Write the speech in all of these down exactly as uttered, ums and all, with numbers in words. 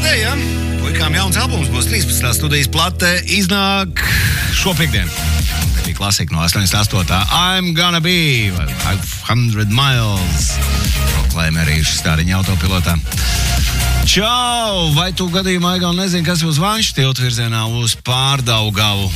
Friday, ja? Puikām jauns albums būs trīspadsmitā studijas plate, iznāk šopiektdien. Tā bija klasika no astoņdesmit astotā I'm gonna be five hundred miles. Proklēmērījuši stāriņa autopilotā. Čau! Vai tu gadījumā, Aigal, nezini, kas uz Vanšu tiltu virzienā uz Pārdaugavu?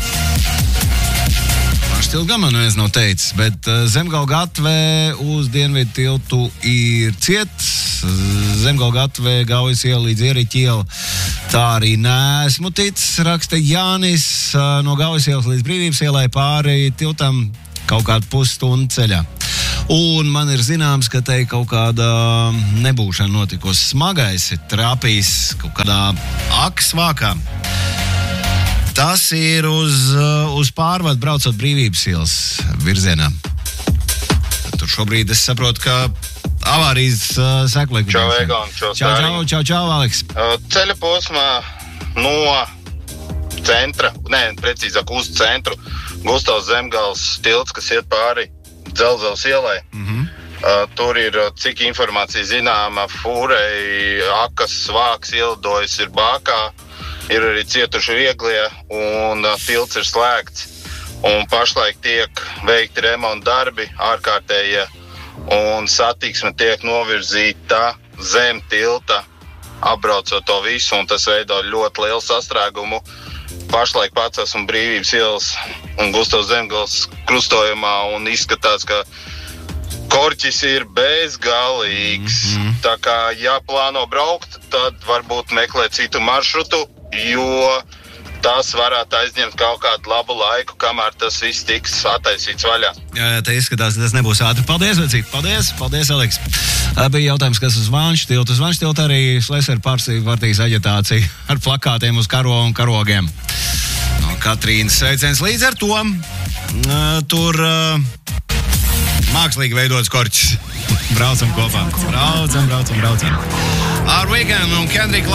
Vanšu tiltu gan man neviens nav teicis, bet Zemgala gatve uz Dienvidu tiltu ir ciets. Zemgala gatve, Gaujas iela līdz Ieriķa iela. Tā arī neesmu ticis, raksta Jānis, no Gaujas ielas līdz Brīvības ielai pāri tiltam kaut kādu pusstundu ceļā. Un man ir zināms, ka te kaut kāda nebūšana notikusi. Smagais ir trāpījis kaut kādā aksvākā. Tas ir uz, uz pārvadu braucot Brīvības ielas virzienā. Tur šobrīd es saprotu, ka avārijas uh, seklēk. Čau, Egon, čau, čau, čau, čau, čau, Aleks. Uh, ceļa posmā no centra, ne, precīzāk uz centru, Gustavs Zemgals tilts, kas iet pāri Dzelzceļa ielai. Mm-hmm. Uh, tur ir, cik informācija zināma, fūrei, akas, svāks ielidojas ir bākā, ir arī cietuši vieglie, un uh, tilts ir slēgts. Un pašlaik tiek veikti remonta darbi, ārkārtējie, un satiksme tiek novirzīta zem tilta, apbraucot to visu, un tas veido ļoti lielu sastrēgumu. Pašlaik pats esmu Brīvības ielas un Gustavs Zemgals krustojumā, un izskatās, ka korķis ir bezgalīgs. Mm-hmm. Tā kā, ja plāno braukt, tad varbūt meklē citu maršrutu, jo tas varētu aizņemt kaut kādu labu laiku, kamēr tas viss tiks attaisīts vaļā. Jā, jā, te izskatās, ka tas nebūs ātri. Paldies, vecīt. Paldies, paldies, Aleks. Bija jautājums, kas uz Vanšu tiltu. Uz Vanšu tiltu arī Šlesera partijas aģitācija ar plakātiem uz karo un karogiem. No Katrīnas sveiciens līdz ar to. Tur mākslīgi veidots korķis. Braucam kopā. Braucam, braucam, braucam. Ar Weekend un Kendrick